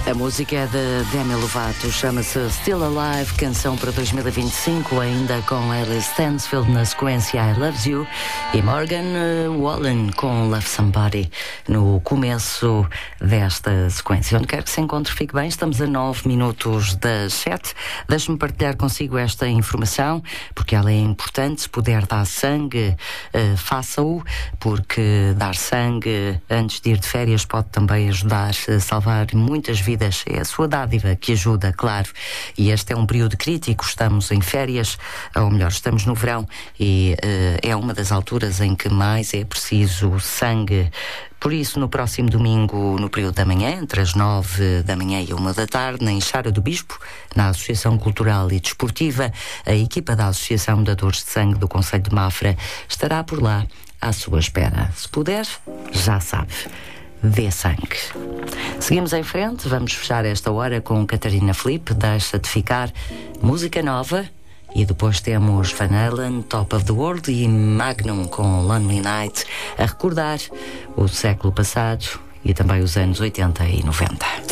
A música é de Demi Lovato, chama-se Still Alive, canção para 2025, ainda com Hailey Stansfield na sequência I Loves You e Morgan Wallen com Love Somebody no começo desta sequência. Onde quer que se encontre, fique bem, estamos a 9 minutos das 7. Deixe-me partilhar consigo esta informação, porque ela é importante. Se puder dar sangue, faça-o, porque dar sangue antes de ir de férias pode também ajudar a salvar muitas vidas. É a sua dádiva que ajuda, claro. E este é um período crítico, estamos em férias, ou melhor, estamos no verão, e é uma das alturas em que mais é preciso sangue. Por isso, no próximo domingo, no período da manhã, entre as 9 da manhã e 1 da tarde, na Enxara do Bispo, na Associação Cultural e Desportiva, a equipa da Associação Dadores de Sangue do Concelho de Mafra estará por lá à sua espera. Se puder, já sabe, dê sangue. Seguimos em frente, vamos fechar esta hora com Catarina Filipe, Deixa de Ficar, música nova, e depois temos Van Halen, Top of the World, e Magnum com Lonely Night, a recordar o século passado e também os anos 80 e 90.